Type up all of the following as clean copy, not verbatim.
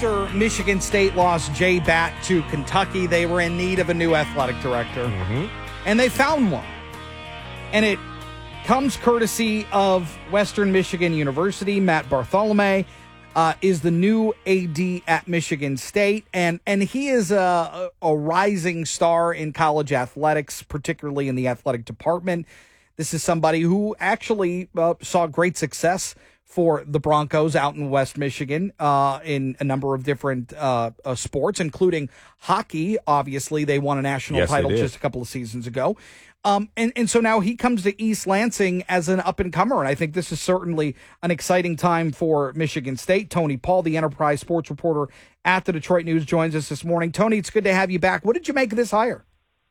After Michigan State lost Jay Batt to Kentucky, they were in need of a new athletic director, and they found one. And it comes courtesy of Western Michigan University. Matt Bartholomew is the new AD at Michigan State, and he is a rising star in college athletics, particularly in the athletic department. This is somebody who actually saw great success for the Broncos out in West Michigan in a number of different sports, including hockey. Obviously, they won a national title just a couple of seasons ago. And so now he comes to East Lansing as an up-and-comer, and I think this is certainly an exciting time for Michigan State. Tony Paul, the Enterprise sports reporter at the Detroit News, joins us this morning. Tony, it's good to have you back. What did you make of this hire?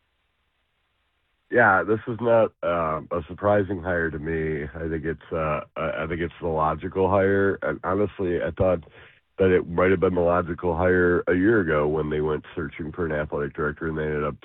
Yeah, this is not a surprising hire to me. I think it's the logical hire. And honestly, I thought that it might have been the logical hire a year ago when they went searching for an athletic director, and they ended up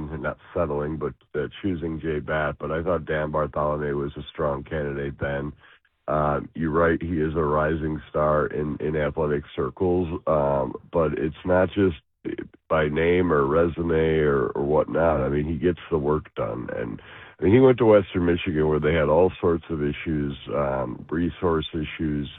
choosing Jay Batt. But I thought Dan Bartholomew was a strong candidate then. You're right; he is a rising star in athletic circles. But it's not just by name or resume or whatnot. I mean, he gets the work done. And I mean, he went to Western Michigan where they had all sorts of issues, resource issues.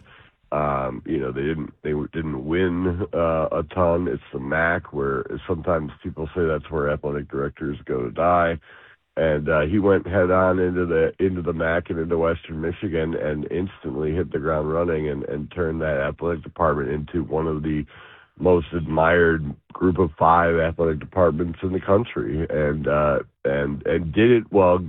They didn't win a ton. It's the MAC, where sometimes people say that's where athletic directors go to die. And he went head on into the MAC and into Western Michigan and instantly hit the ground running and turned that athletic department into one of the most admired group of 5 athletic departments in the country, and did it while,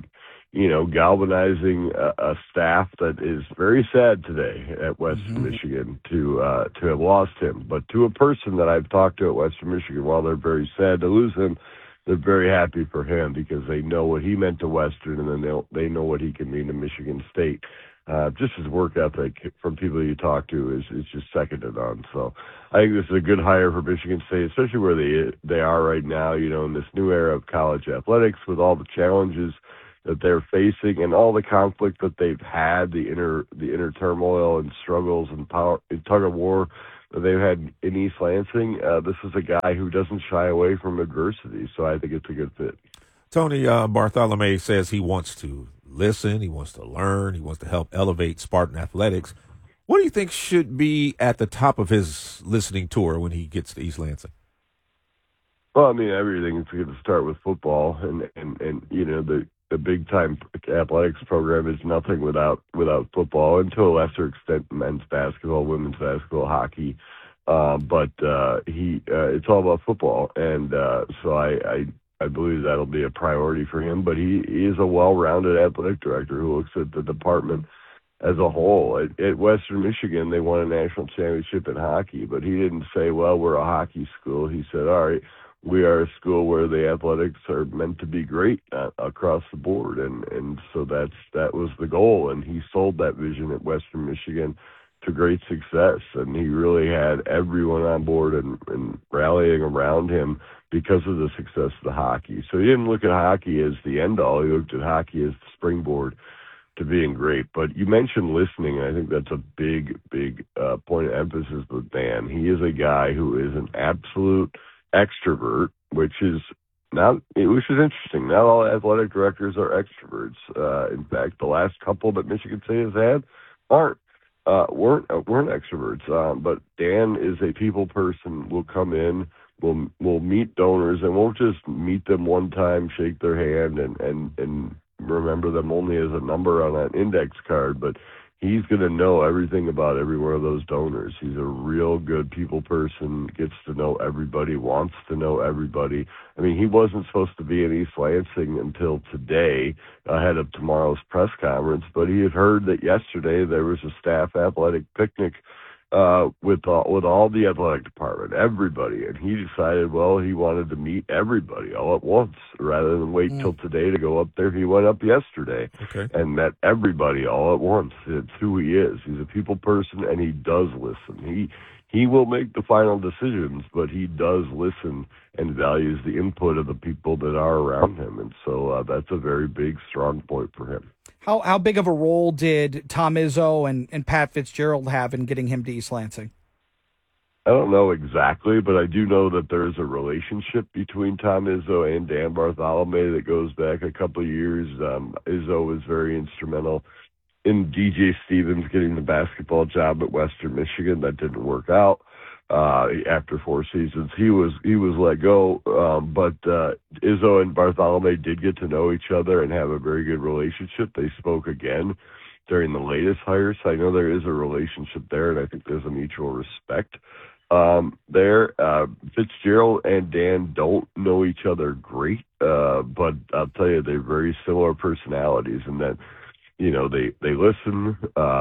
galvanizing a staff that is very sad today at Western Michigan to have lost him. But to a person that I've talked to at Western Michigan, while they're very sad to lose him, they're very happy for him because they know what he meant to Western, and then they know what he can mean to Michigan State. Just his work ethic from people you talk to is just second to none. So I think this is a good hire for Michigan State, especially where they are right now, in this new era of college athletics with all the challenges that they're facing and all the conflict that they've had, the inner turmoil and struggles and power and tug of war that they've had in East Lansing. This is a guy who doesn't shy away from adversity, so I think it's a good fit. Tony, Bartholomew says he wants to listen, he wants to learn, he wants to help elevate Spartan athletics. What do you think should be at the top of his listening tour when he gets to East Lansing? Well, I mean, everything's going to start with football, and the big time athletics program is nothing without football, and to a lesser extent men's basketball, women's basketball, hockey. But it's all about football, and so I believe that'll be a priority for him, but he is a well-rounded athletic director who looks at the department as a whole. At Western Michigan, they won a national championship in hockey, but he didn't say, well, we're a hockey school. He said, all right, we are a school where the athletics are meant to be great across the board, and so that was the goal, and he sold that vision at Western Michigan to great success, and he really had everyone on board and rallying around him because of the success of the hockey. So he didn't look at hockey as the end-all. He looked at hockey as the springboard to being great. But you mentioned listening, and I think that's a big point of emphasis with Dan. He is a guy who is an absolute extrovert, which is interesting. Not all athletic directors are extroverts. In fact, the last couple that Michigan State has had weren't extroverts. But Dan is a people person. Will come in, will meet donors, and won't just meet them one time, shake their hand, and remember them only as a number on an index card. But he's going to know everything about every one of those donors. He's a real good people person, gets to know everybody, wants to know everybody. I mean, he wasn't supposed to be in East Lansing until today, ahead of tomorrow's press conference, but he had heard that yesterday there was a staff athletic picnic with all the athletic department, everybody, and he decided, well, he wanted to meet everybody all at once rather than wait till today to go up there. He went up yesterday and met everybody all at once. It's who he is. He's a people person, and he does listen. He will make the final decisions, but he does listen and values the input of the people that are around him, and so that's a very big, strong point for him. How big of a role did Tom Izzo and Pat Fitzgerald have in getting him to East Lansing? I don't know exactly, but I do know that there is a relationship between Tom Izzo and Dan Bartholomew that goes back a couple of years. Izzo was very instrumental in DJ Stevens getting the basketball job at Western Michigan. That didn't work out. After 4 seasons, he was let go. But Izzo and Bartholomew did get to know each other and have a very good relationship. They spoke again during the latest hire, so I know there is a relationship there, and I think there's a mutual respect there. Fitzgerald and Dan don't know each other great, but I'll tell you, they're very similar personalities, and that, you know, they listen,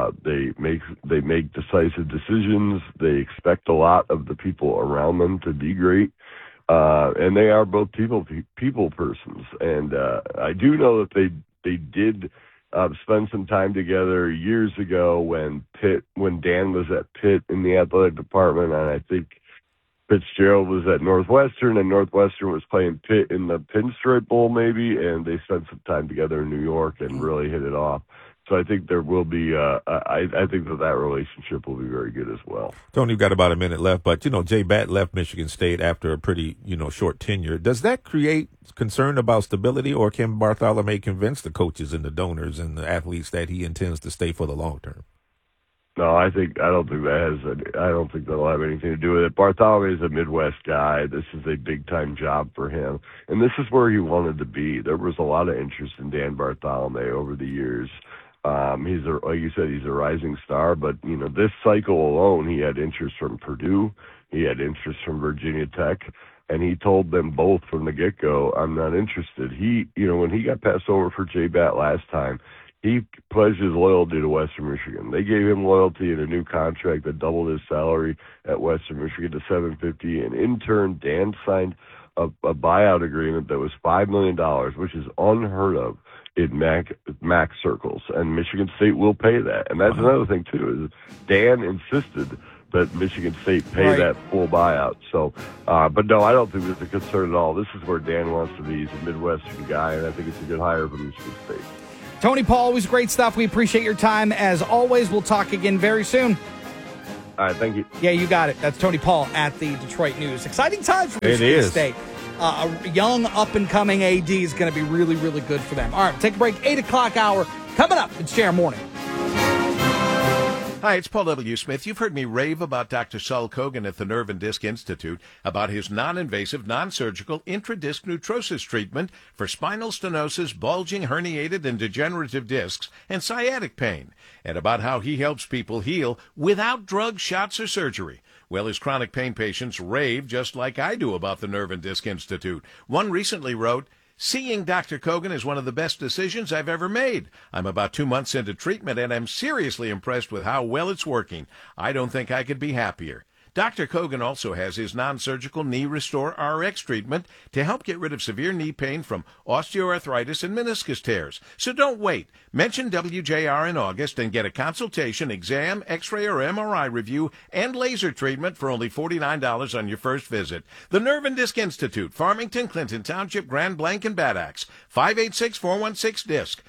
they make decisive decisions, they expect a lot of the people around them to be great, and they are both people persons. And I do know that they did spend some time together years ago when Dan was at Pitt in the athletic department, and I think Fitzgerald was at Northwestern, and Northwestern was playing Pitt in the Pinstripe Bowl maybe, and they spent some time together in New York and really hit it off. So I think there will be, I think that relationship will be very good as well. Tony, you've got about a minute left, but, you know, Jay Batt left Michigan State after a pretty, short tenure. Does that create concern about stability, or can Bartholomew convince the coaches and the donors and the athletes that he intends to stay for the long term? No, I don't think that'll have anything to do with it. Bartholomew is a Midwest guy. This is a big-time job for him, and this is where he wanted to be. There was a lot of interest in Dan Bartholomew over the years. Like you said, he's a rising star, but, this cycle alone, he had interest from Purdue, he had interest from Virginia Tech, and he told them both from the get-go, I'm not interested. When he got passed over for Jay Batt last time, he pledged his loyalty to Western Michigan. They gave him loyalty in a new contract that doubled his salary at Western Michigan to $750, and in turn, Dan signed a buyout agreement that was $5 million, which is unheard of in MAC circles, and Michigan State will pay that. And that's another thing, too, is Dan insisted that Michigan State pay that full buyout. So, but no, I don't think there's a concern at all. This is where Dan wants to be. He's a Midwestern guy, and I think it's a good hire for Michigan State. Tony Paul, always great stuff. We appreciate your time. As always, we'll talk again very soon. All right, thank you. Yeah, you got it. That's Tony Paul at the Detroit News. Exciting times for Michigan State. A young, up-and-coming AD is going to be really, really good for them. All right, take a break. 8 o'clock hour. Coming up, it's JR Morning. Hi, it's Paul W. Smith. You've heard me rave about Dr. Saul Kogan at the Nerve and Disc Institute about his non-invasive, non-surgical intradisc neutrosis treatment for spinal stenosis, bulging, herniated, and degenerative discs, and sciatic pain, and about how he helps people heal without drugs, shots, or surgery. Well, his chronic pain patients rave just like I do about the Nerve and Disc Institute. One recently wrote, "Seeing Dr. Kogan is one of the best decisions I've ever made. I'm about 2 months into treatment, and I'm seriously impressed with how well it's working. I don't think I could be happier." Dr. Kogan also has his non-surgical Knee Restore RX treatment to help get rid of severe knee pain from osteoarthritis and meniscus tears. So don't wait. Mention WJR in August and get a consultation, exam, x-ray or MRI review, and laser treatment for only $49 on your first visit. The Nerve and Disc Institute, Farmington, Clinton Township, Grand Blanc, and Bad Axe. 586-416-DISC.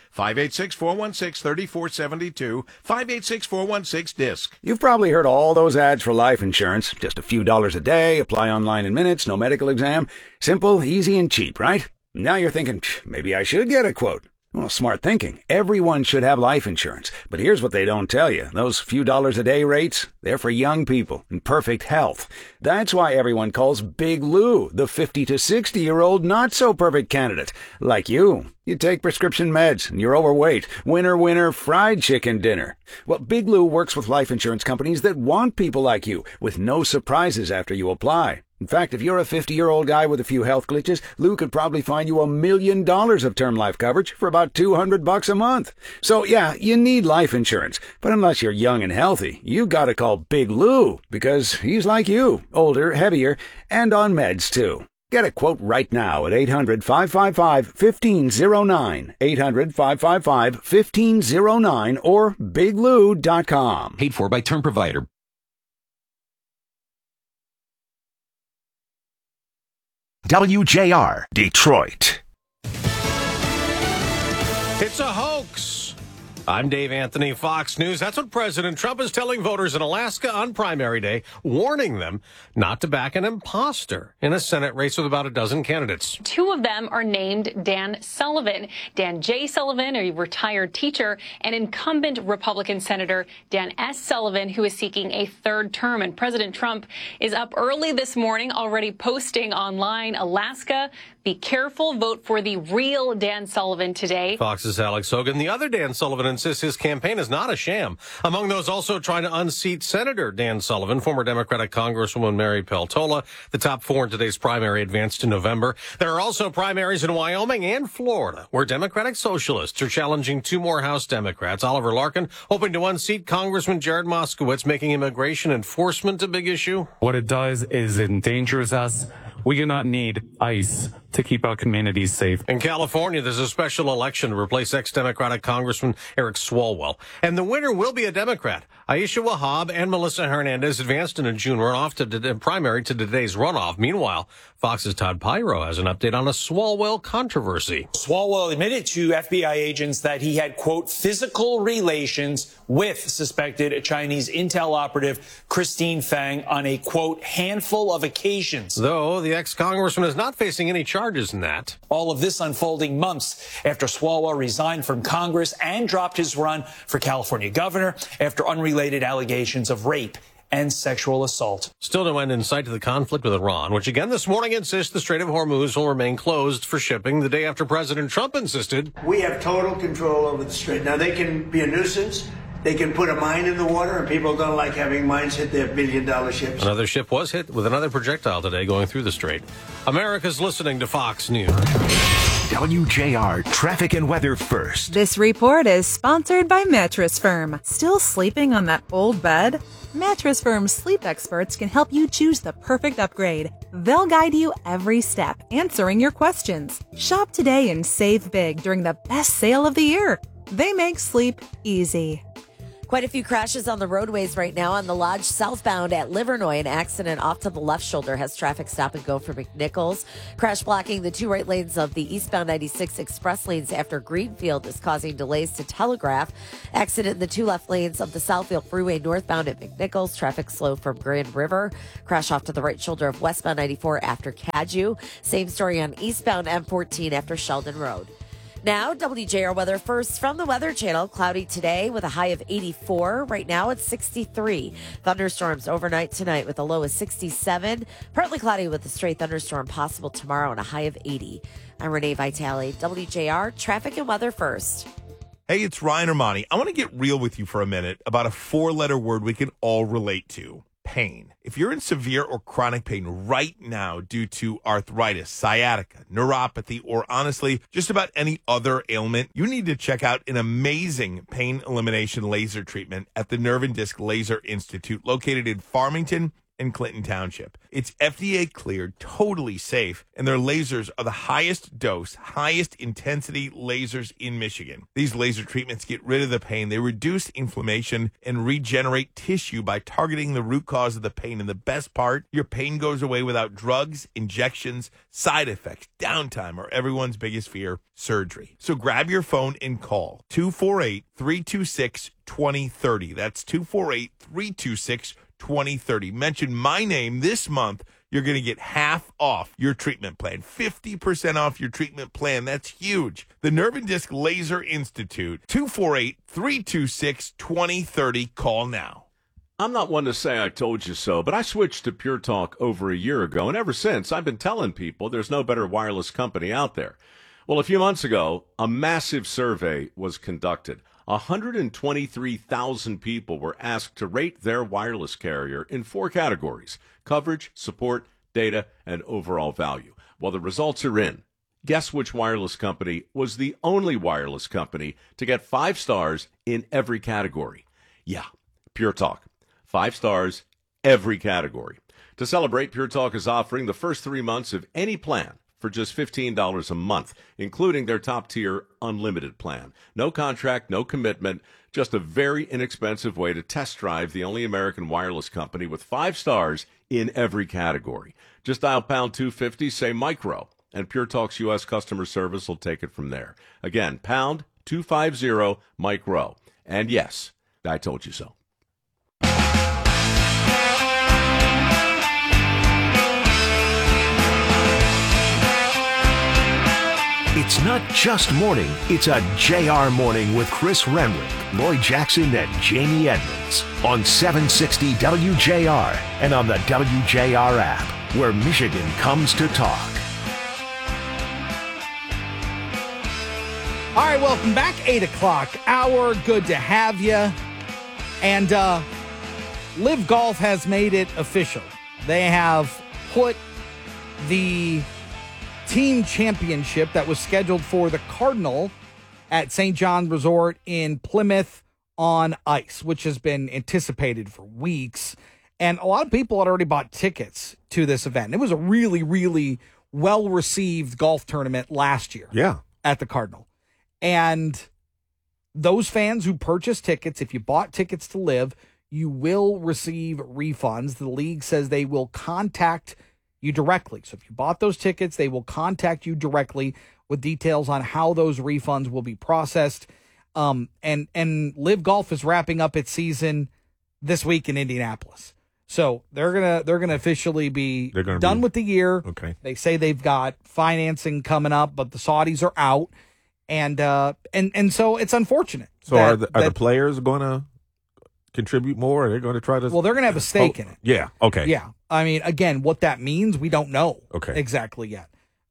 586-416-3472. 586-416-DISC. You've probably heard all those ads for life insurance. Just a few dollars a day, apply online in minutes, no medical exam. Simple, easy, and cheap, right? Now you're thinking, maybe I should get a quote. Well, smart thinking. Everyone should have life insurance. But here's what they don't tell you. Those few dollars a day rates, they're for young people in perfect health. That's why everyone calls Big Lou the 50 to 60-year-old not-so-perfect candidate. Like you. You take prescription meds and you're overweight. Winner, winner, fried chicken dinner. Well, Big Lou works with life insurance companies that want people like you, with no surprises after you apply. In fact, if you're a 50-year-old guy with a few health glitches, Lou could probably find you $1 million of term life coverage for about $200 a month. So yeah, you need life insurance. But unless you're young and healthy, you gotta call Big Lou, because he's like you, older, heavier, and on meds too. Get a quote right now at 800-555-1509, 800-555-1509, or biglou.com. Paid for by term provider. WJR, Detroit. It's a hoax. I'm Dave Anthony, Fox News. That's what President Trump is telling voters in Alaska on primary day, warning them not to back an imposter in a Senate race with about a dozen candidates. Two of them are named Dan Sullivan. Dan J. Sullivan, a retired teacher, and incumbent Republican Senator Dan S. Sullivan, who is seeking a third term. And President Trump is up early this morning, already posting online, Alaska, be careful, vote for the real Dan Sullivan today. Fox's Alex Hogan. The other Dan Sullivan insists his campaign is not a sham. Among those also trying to unseat Senator Dan Sullivan, former Democratic Congresswoman Mary Peltola. The top four in today's primary advance to November. There are also primaries in Wyoming and Florida, where Democratic Socialists are challenging two more House Democrats. Oliver Larkin hoping to unseat Congressman Jared Moskowitz, making immigration enforcement a big issue. What it does is it endangers us. We do not need ICE to keep our communities safe. In California, there's a special election to replace ex-Democratic Congressman Eric Swalwell. And the winner will be a Democrat. Aisha Wahab and Melissa Hernandez advanced in a June runoff to the primary to today's runoff. Meanwhile, Fox's Todd Pyro has an update on a Swalwell controversy. Swalwell admitted to FBI agents that he had, quote, physical relations with suspected Chinese intel operative Christine Fang on a, quote, handful of occasions. Though the ex-congressman is not facing any charges in that. All of this unfolding months after Swalwell resigned from Congress and dropped his run for California governor after unrelated allegations of rape and sexual assault. Still no end in sight to the conflict with Iran, which again this morning insists the Strait of Hormuz will remain closed for shipping the day after President Trump insisted. We have total control over the strait. Now, they can be a nuisance. They can put a mine in the water, and people don't like having mines hit their billion-dollar ships. Another ship was hit with another projectile today going through the strait. America's listening to Fox News. WJR Traffic and Weather First. This report is sponsored by Mattress Firm. Still sleeping on that old bed? Mattress Firm's sleep experts can help you choose the perfect upgrade. They'll guide you every step, answering your questions. Shop today and save big during the best sale of the year. They make sleep easy. Quite a few crashes on the roadways right now. On the Lodge southbound at Livernois, an accident off to the left shoulder has traffic stop and go for McNichols. Crash blocking the two right lanes of the eastbound 96 express lanes after Greenfield is causing delays to Telegraph. Accident in the two left lanes of the Southfield Freeway northbound at McNichols. Traffic slow from Grand River. Crash off to the right shoulder of westbound 94 after Cadieux. Same story on eastbound M14 after Sheldon Road. Now, WJR weather first from the Weather Channel. Cloudy today with a high of 84. Right now it's 63. Thunderstorms overnight tonight with a low of 67. Partly cloudy with a stray thunderstorm possible tomorrow and a high of 80. I'm Renee Vitale. WJR traffic and weather first. Hey, it's Ryan Armani. I want to get real with you for a minute about a four-letter word we can all relate to. Pain. If you're in severe or chronic pain right now due to arthritis, sciatica, neuropathy, or honestly, just about any other ailment, you need to check out an amazing pain elimination laser treatment at the Nerve and Disc Laser Institute located in Farmington and Clinton Township. It's FDA cleared, totally safe, and their lasers are the highest dose, highest intensity lasers in Michigan. These laser treatments get rid of the pain. They reduce inflammation and regenerate tissue by targeting the root cause of the pain. And the best part, your pain goes away without drugs, injections, side effects, downtime, or everyone's biggest fear, surgery. So grab your phone and call 248-326-2030. That's 248-326-2030. 2030. Mention my name this month. You're going to get half off your treatment plan. 50% off your treatment plan. That's huge. The Nerve and Disc Laser Institute. 248-326-2030. Call now. I'm not one to say I told you so, but I switched to Pure Talk over a year ago, and ever since I've been telling people there's no better wireless company out there. Well, a few months ago, a massive survey was conducted. 123,000 people were asked to rate their wireless carrier in 4 categories: coverage, support, data, and overall value. Well, the results are in. Guess which wireless company was the only wireless company to get 5 stars in every category? Yeah, Pure Talk. 5 stars, every category. To celebrate, Pure Talk is offering the first 3 months of any plan for just $15 a month, including their top-tier unlimited plan. No contract, no commitment, just a very inexpensive way to test drive the only American wireless company with 5 stars in every category. Just dial pound 250, say micro, and Pure Talk's U.S. customer service will take it from there. Again, pound 888-250-MIKE-ROW. And yes, I told you so. It's not just morning, it's a JR Morning with Chris Renwick, Lloyd Jackson, and Jamie Edmonds on 760 WJR and on the WJR app, where Michigan comes to talk. All right, welcome back. 8 o'clock hour. Good to have you. And Live Golf has made it official. They have put the team championship that was scheduled for the Cardinal at St. John Resort in Plymouth on ice, which has been anticipated for weeks. And a lot of people had already bought tickets to this event. It was a really, really well-received golf tournament last year at the Cardinal. And those fans who purchased tickets, if you bought tickets to Live, you will receive refunds. The league says they will contact you directly. So if you bought those tickets, they will contact you directly with details on how those refunds will be processed. And Live Golf is wrapping up its season this week in Indianapolis. So they're gonna officially be done with the year. Okay. They say they've got financing coming up, but the Saudis are out. And so it's unfortunate. So are the players going to contribute more? Are they going to try to? Well, they're going to have a stake in it. Yeah. Okay. Yeah. I mean, again, what that means, we don't know. Okay. Exactly yet.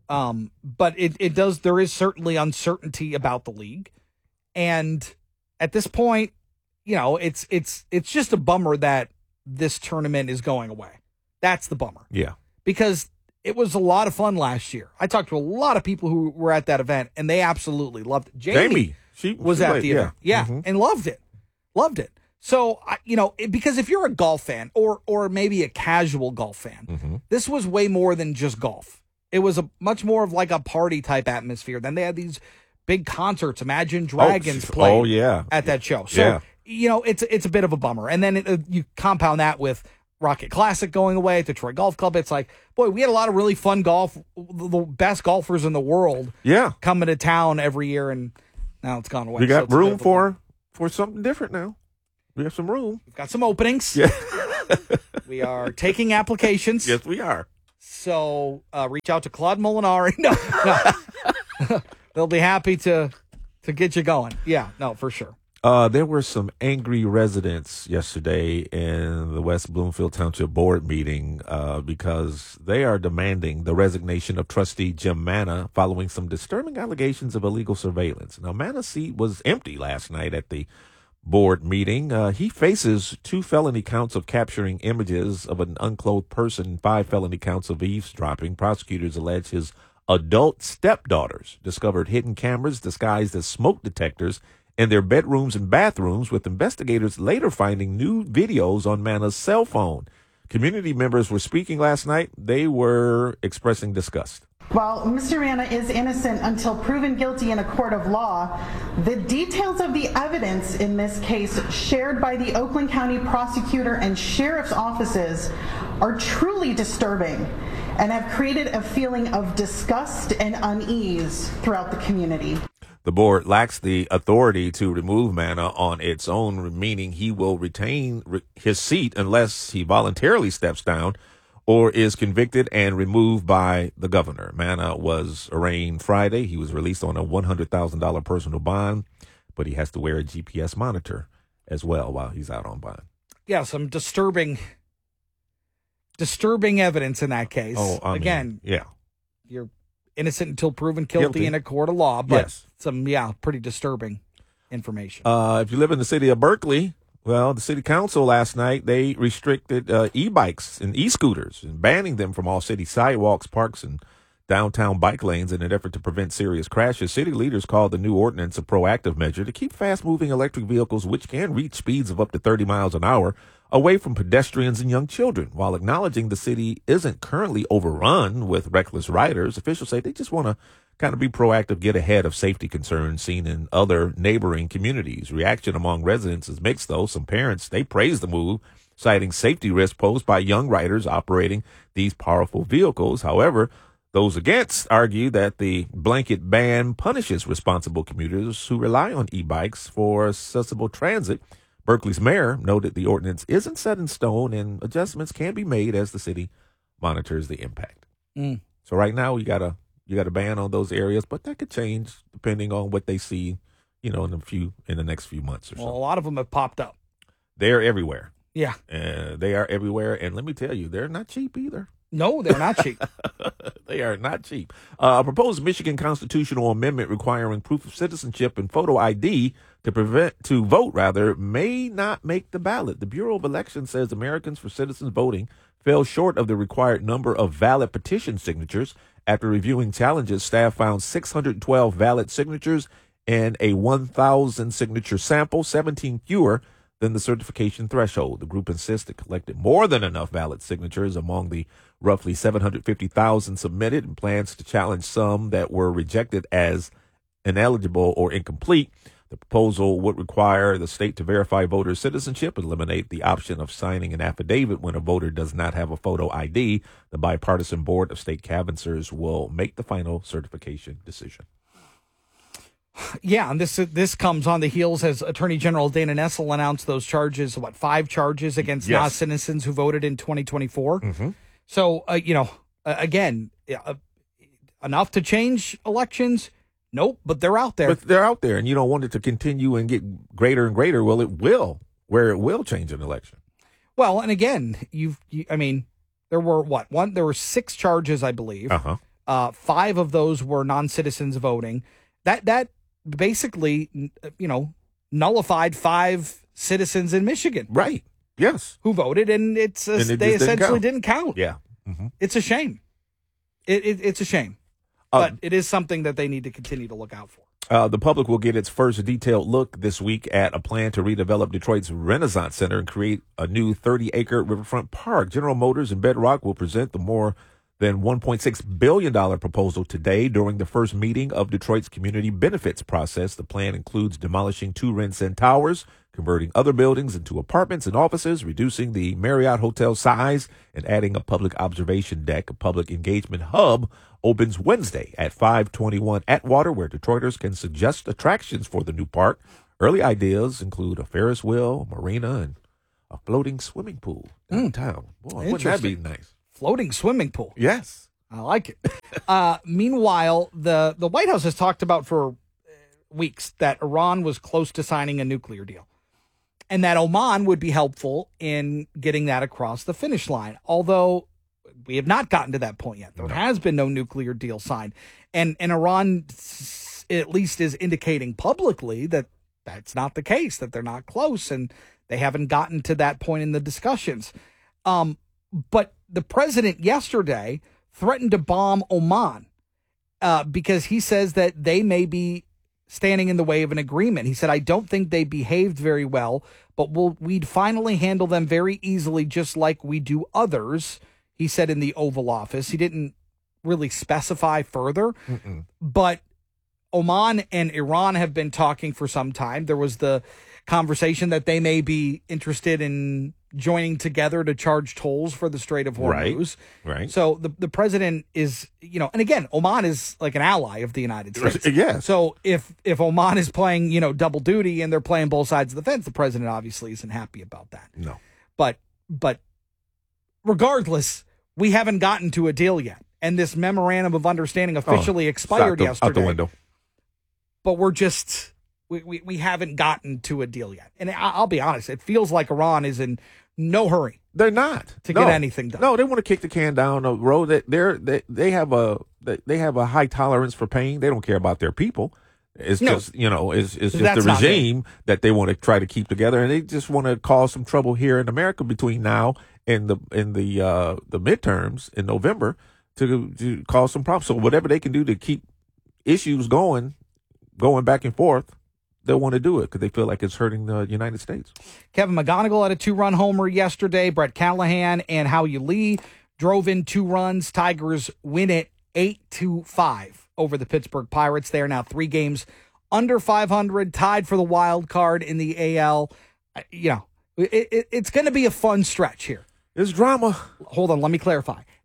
But it does. There is certainly uncertainty about the league, and at this point, it's just a bummer that this tournament is going away. That's the bummer. Yeah. Because it was a lot of fun last year. I talked to a lot of people who were at that event, and they absolutely loved it. Jamie she was at the event. Yeah, and loved it. Loved it. So, because if you're a golf fan or maybe a casual golf fan, this was way more than just golf. It was much more of like a party type atmosphere. Then they had these big concerts. Imagine Dragons play at that show. So, it's a bit of a bummer. And then you compound that with Rocket Classic going away at Detroit Golf Club. It's like, boy, we had a lot of really fun golf, the best golfers in the world coming to town every year, and now it's gone away. We got room for something different now. We have some room. We've got some openings. Yeah. We are taking applications. Yes, we are. So reach out to Claude Molinari. No. They'll be happy to get you going. Yeah, no, for sure. There were some angry residents yesterday in the West Bloomfield Township Board meeting because they are demanding the resignation of trustee Jim Manna following some disturbing allegations of illegal surveillance. Now, Manna's seat was empty last night at the board meeting. He faces 2 felony counts of capturing images of an unclothed person, 5 felony counts of eavesdropping. Prosecutors allege his adult stepdaughters discovered hidden cameras disguised as smoke detectors in their bedrooms and bathrooms, with investigators later finding new videos on Manna's cell phone. Community members were speaking last night. They were expressing disgust. While Mr. Manna is innocent until proven guilty in a court of law, the details of the evidence in this case shared by the Oakland County prosecutor and sheriff's offices are truly disturbing and have created a feeling of disgust and unease throughout the community. The board lacks the authority to remove Manna on its own, meaning he will retain his seat unless he voluntarily steps down or is convicted and removed by the governor. Manna was arraigned Friday. He was released on a $100,000 personal bond, but he has to wear a GPS monitor as well while he's out on bond. Yeah, some disturbing evidence in that case. Again, you're innocent until proven guilty in a court of law, but some pretty disturbing information. If you live in the city of Berkeley, well, the city council last night, they restricted e-bikes and e-scooters and banning them from all city sidewalks, parks, and downtown bike lanes in an effort to prevent serious crashes. City leaders called the new ordinance a proactive measure to keep fast-moving electric vehicles, which can reach speeds of up to 30 miles an hour, away from pedestrians and young children. While acknowledging the city isn't currently overrun with reckless riders, officials say they just want to kind of be proactive, get ahead of safety concerns seen in other neighboring communities. Reaction among residents is mixed, though. Some parents, they praise the move, citing safety risks posed by young riders operating these powerful vehicles. However, Those against argue that the blanket ban punishes responsible commuters who rely on e-bikes for accessible transit. Berkeley's mayor noted the ordinance isn't set in stone and adjustments can be made as the city monitors the impact. So right now you got a ban on those areas, but that could change depending on what they see, in the next few months or so. Well, a lot of them have popped up. They're everywhere. Yeah. They are everywhere, and let me tell you, they're not cheap either. No, they're not cheap. They are not cheap. A proposed Michigan constitutional amendment requiring proof of citizenship and photo ID to vote may not make the ballot. The Bureau of Elections says Americans for Citizens Voting fell short of the required number of valid petition signatures. After reviewing challenges, staff found 612 valid signatures and a 1,000 signature sample, 17 fewer than the certification threshold. The group insists it collected more than enough valid signatures among the roughly 750,000 submitted and plans to challenge some that were rejected as ineligible or incomplete. The proposal would require the state to verify voter citizenship and eliminate the option of signing an affidavit when a voter does not have a photo ID. The bipartisan board of state canvassers will make the final certification decision. Yeah, and this comes on the heels as Attorney General Dana Nessel announced those charges, 5 charges against non-citizens who voted in 2024. Mm-hmm. So, again, enough to change elections? Nope, but they're out there. But they're out there, and you don't want it to continue and get greater and greater. Well, it will, where it will change an election. Well, and again, there were there were 6 charges, I believe. 5 of those were non-citizens voting. That basically, nullified 5 citizens in Michigan. Right. Yes. Who voted, and they essentially didn't count. Yeah. Mm-hmm. It's a shame. It's a shame. But it is something that they need to continue to look out for. The public will get its first detailed look this week at a plan to redevelop Detroit's Renaissance Center and create a new 30-acre riverfront park. General Motors and Bedrock will present the more than $1.6 billion proposal today during the first meeting of Detroit's community benefits process. The plan includes demolishing 2 RenCen towers, converting other buildings into apartments and offices, reducing the Marriott Hotel size, and adding a public observation deck. A public engagement hub opens Wednesday at 521 Atwater, where Detroiters can suggest attractions for the new park. Early ideas include a Ferris wheel, a marina, and a floating swimming pool downtown. Boy, wouldn't that be nice? Floating swimming pool. Yes. I like it. Meanwhile, the White House has talked about for weeks that Iran was close to signing a nuclear deal and that Oman would be helpful in getting that across the finish line. Although we have not gotten to that point yet. There has been no nuclear deal signed. And Iran at least is indicating publicly that that's not the case, that they're not close and they haven't gotten to that point in the discussions. But the president yesterday threatened to bomb Oman because he says that they may be standing in the way of an agreement. He said, I don't think they behaved very well, but we'd finally handle them very easily, just like we do others, he said in the Oval Office. He didn't really specify further, but Oman and Iran have been talking for some time. There was the conversation that they may be interested in joining together to charge tolls for the Strait of Hormuz. Right. So the president is, and again, Oman is like an ally of the United States. Yeah. So if Oman is playing, double duty and they're playing both sides of the fence, the president obviously isn't happy about that. No. But regardless, we haven't gotten to a deal yet. And this memorandum of understanding officially expired yesterday. Out the window. But we're just, we haven't gotten to a deal yet. And I'll be honest, it feels like Iran is in no hurry. They're not to get anything done. No, they want to kick the can down the road. They have a high tolerance for pain. They don't care about their people. It's just it's just the regime that they want to try to keep together, and they just want to cause some trouble here in America between now and the midterms in November to cause some problems. So whatever they can do to keep issues going back and forth, they'll want to do it because they feel like it's hurting the United States. Kevin McGonigal had a 2-run homer yesterday. Brett Callahan and Howie Lee drove in 2 runs. Tigers win it 8-5 over the Pittsburgh Pirates. They are now 3 games under 500, tied for the wild card in the AL. It's going to be a fun stretch here. There's drama. Hold on, let me clarify.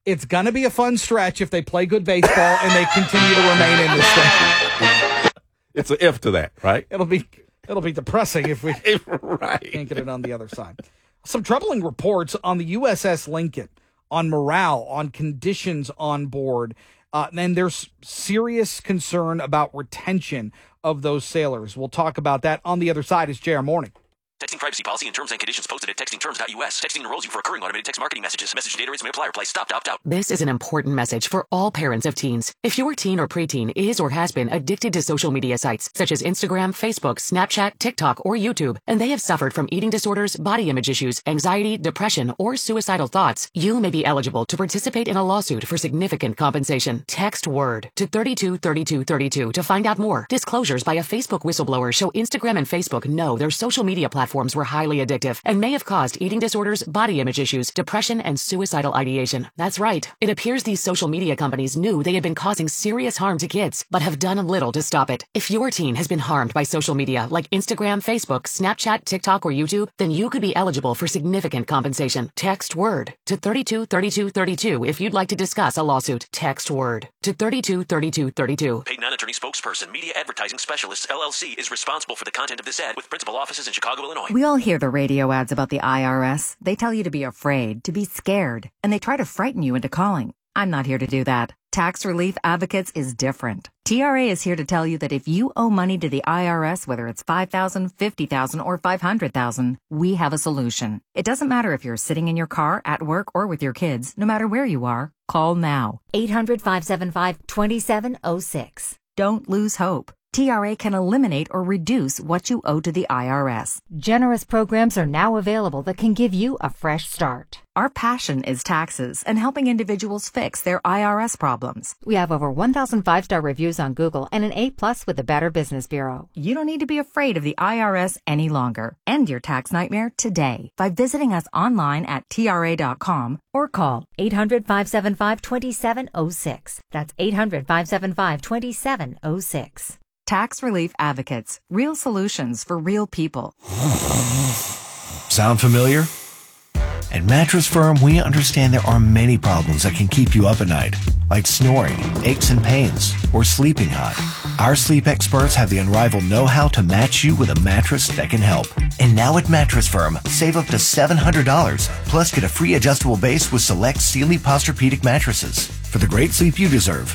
It's going to be a fun stretch if they play good baseball and they continue to remain in this thing. It's an if to that, right? It'll be depressing if we can't get it on the other side. Some troubling reports on the USS Lincoln, on morale, on conditions on board. And there's serious concern about retention of those sailors. We'll talk about that on the other side. It's JR Morning. Texting privacy policy and terms and conditions posted at textingterms.us. Texting enrolls you for recurring automated text marketing messages. Message data rates may apply. Reply stop to opt out. This is an important message for all parents of teens. If your teen or preteen is or has been addicted to social media sites such as Instagram, Facebook, Snapchat, TikTok, or YouTube, and they have suffered from eating disorders, body image issues, anxiety, depression, or suicidal thoughts, you may be eligible to participate in a lawsuit for significant compensation. Text WORD to 323232 to find out more. Disclosures by a Facebook whistleblower show Instagram and Facebook know their social media platforms were highly addictive and may have caused eating disorders, body image issues, depression, and suicidal ideation. That's right. It appears these social media companies knew they had been causing serious harm to kids, but have done little to stop it. If your teen has been harmed by social media like Instagram, Facebook, Snapchat, TikTok, or YouTube, then you could be eligible for significant compensation. Text WORD to 323232 if you'd like to discuss a lawsuit. Text WORD to 323232. Paid non-attorney spokesperson, Media Advertising Specialists, LLC, is responsible for the content of this ad with principal offices in Chicago, Illinois. We all hear the radio ads about the IRS. They tell you to be afraid, to be scared, and they try to frighten you into calling. I'm not here to do that. Tax Relief Advocates is different. TRA is here to tell you that if you owe money to the IRS, whether it's $5,000, $50,000, or $500,000, we have a solution. It doesn't matter if you're sitting in your car, at work, or with your kids. No matter where you are, call now. 800-575-2706. Don't lose hope. TRA can eliminate or reduce what you owe to the IRS. Generous programs are now available that can give you a fresh start. Our passion is taxes and helping individuals fix their IRS problems. We have over 1,000 5-star reviews on Google and an A+ with the Better Business Bureau. You don't need to be afraid of the IRS any longer. End your tax nightmare today by visiting us online at TRA.com or call 800-575-2706. That's 800-575-2706. Tax Relief Advocates. Real solutions for real people. Sound familiar? At Mattress Firm, we understand there are many problems that can keep you up at night, like snoring, aches and pains, or sleeping hot. Our sleep experts have the unrivaled know-how to match you with a mattress that can help. And now at Mattress Firm, save up to $700, plus get a free adjustable base with select Sealy Posturepedic mattresses. For the great sleep you deserve,